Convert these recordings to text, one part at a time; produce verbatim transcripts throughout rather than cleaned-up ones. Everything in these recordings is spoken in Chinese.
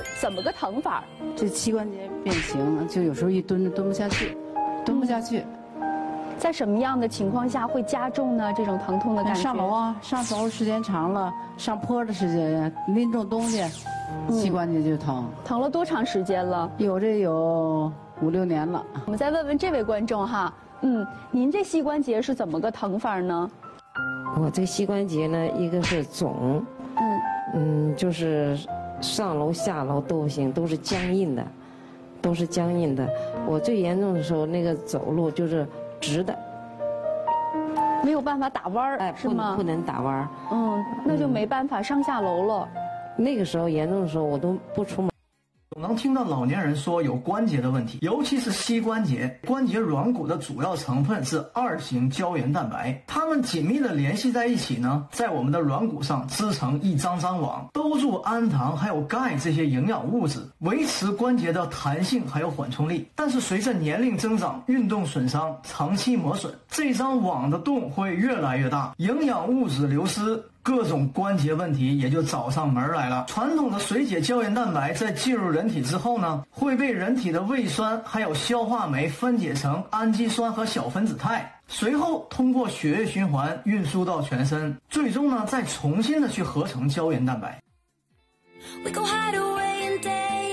怎么个疼法？ 这膝关节变形，就有时候一蹲蹲不下去，蹲不下去。 在什么样的情况下会加重呢？这种疼痛的感觉？ 上楼啊，上楼时间长了，上坡的时间，拎重东西，膝关节就疼。 疼了多长时间了？ 有这有五六年了。 我们再问问这位观众哈，嗯，您这膝关节是怎么个疼法呢？ 我这膝关节呢，一个是肿， 嗯嗯，就是上楼下楼都不行，都是僵硬的，都是僵硬的。我最严重的时候，那个走路就是直的， 没有办法打弯儿， 哎， 是吗？ 不能打弯儿。 嗯，那就没办法上下楼了。 那个时候严重的时候，我都不出门。 总能听到老年人说有关节的问题，尤其是膝关节。关节软骨的主要成分是二型胶原蛋白，它们紧密的联系在一起呢，在我们的软骨上织成一张张网，兜住氨糖还有钙这些营养物质，维持关节的弹性还有缓冲力。但是随着年龄增长、运动损伤、长期磨损，这张网的洞会越来越大，营养物质流失，各种关节问题也就找上门来了。传统的水解胶原蛋白在进入人体之后呢，会被人体的胃酸还有消化酶分解成氨基酸和小分子肽，随后通过血液循环运输到全身，最终呢再重新的去合成胶原蛋白。We go hide away in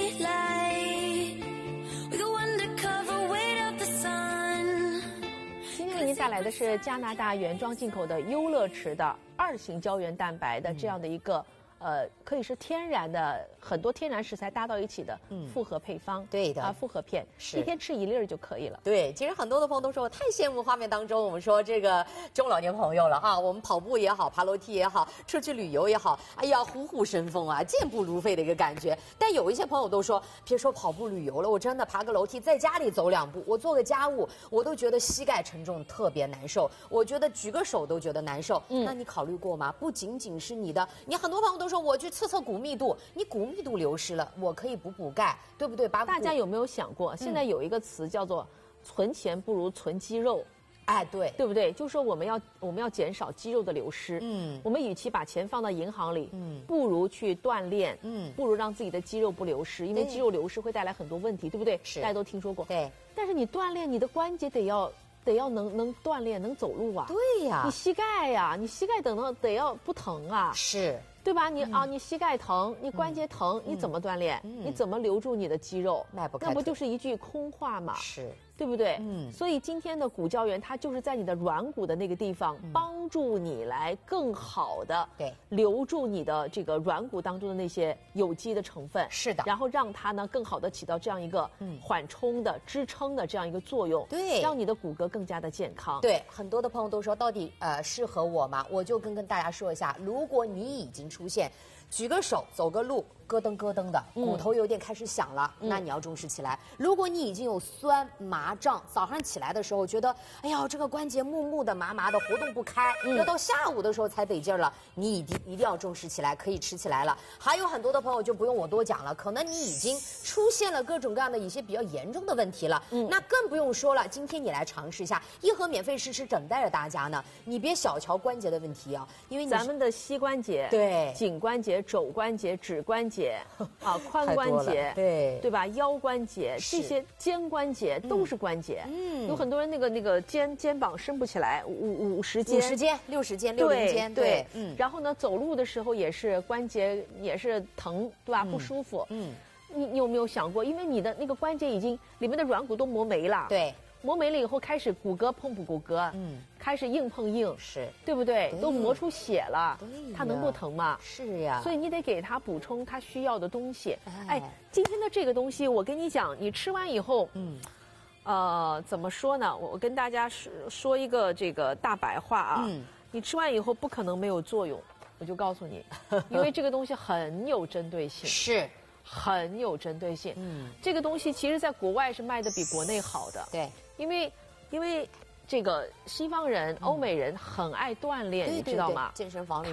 daylight. We go undercover, wait out the sun. 今天为您带来的是加拿大原装进口的优乐池的二型胶原蛋白的这样的一个、嗯、呃，可以是天然的很多天然食材搭到一起的复合配方， 嗯、对的啊，复合片，一天吃一粒儿就可以了。 对，其实很多的朋友都说，我太羡慕画面当中我们说这个中老年朋友了啊，我们跑步也好，爬楼梯也好，出去旅游也好，哎呀，虎虎生风啊，健步如飞的一个感觉。但有一些朋友都说，别说跑步旅游了，我真的爬个楼梯，在家里走两步，我做个家务，我都觉得膝盖沉重，特别难受。我觉得举个手都觉得难受。嗯，那你考虑过吗？不仅仅是你的，你很多朋友都说我去测测骨密度，你骨密度流失了，我可以补补钙，对不对？把大家有没有想过，现在有一个词叫做“存钱不如存肌肉”。 哎，对， 对不对？就是说我们要我们要减少肌肉的流失。嗯，我们与其把钱放到银行里，嗯，不如去锻炼，嗯，不如让自己的肌肉不流失，因为肌肉流失会带来很多问题，对不对？ 是， 大家都听说过。 对， 但是你锻炼，你的关节得要得要能能锻炼，能走路啊。 对呀， 你膝盖呀，你膝盖等到得要不疼啊。 是。 对吧？你、嗯、啊，你膝盖疼，你关节疼，嗯、你怎么锻炼？嗯、你怎么留住你的肌肉？ 迈不开那不就是一句空话吗？ 是， 对不对？ 嗯。 所以今天的骨胶原，它就是在你的软骨的那个地方，嗯、帮助你来更好的对留住你的这个软骨当中的那些有机的成分。 是的。 然后让它呢更好的起到这样一个缓冲的、支撑的这样一个作用。 对。 让你的骨骼更加的健康。 对，很多的朋友都说，到底呃适合我吗？我就跟跟大家说一下，如果你已经出现。举个手，走个路，咯噔咯噔的，骨头有点开始响了，嗯、那你要重视起来。如果你已经有酸麻胀，早上起来的时候觉得，哎呀，这个关节木木的、麻麻的，活动不开，嗯、要到下午的时候才得劲儿了，你一定一定要重视起来，可以吃起来了。还有很多的朋友就不用我多讲了，可能你已经出现了各种各样的一些比较严重的问题了，嗯、那更不用说了。今天你来尝试一下，一盒免费试吃等待着大家呢。你别小瞧关节的问题啊，因为你咱们的膝关节、 对颈关节、肘关节、指关节啊、髋关节， 对对吧？腰关节这些肩关节都是关节。嗯，有很多人那个那个肩肩膀伸不起来，五五十肩、 五十肩、六十肩、六零肩， 对，嗯。然后呢，走路的时候也是关节也是疼，对吧？ 嗯、 不舒服。 嗯， 你你有没有想过，因为你的那个关节已经里面的软骨都磨没了， 对。 磨没了以后，开始骨骼碰不骨骼，嗯，开始硬碰硬， 是对不对？ 对都磨出血了，它能不疼吗？ 是呀， 所以你得给它补充它需要的东西。哎，今天的这个东西，我跟你讲，你吃完以后，嗯，呃，怎么说呢？我跟大家说说一个这个大白话啊，嗯，你吃完以后不可能没有作用，我就告诉你，因为这个东西很有针对性。 是。 很有针对性，嗯，这个东西其实在国外是卖的比国内好的， 对， 因为因为这个西方人、欧美人很爱锻炼，你知道吗？ 健身房里。